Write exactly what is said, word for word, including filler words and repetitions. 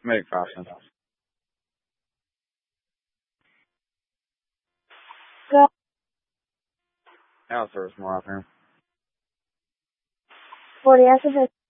Make fast. Go. Now there's more out here. forty S F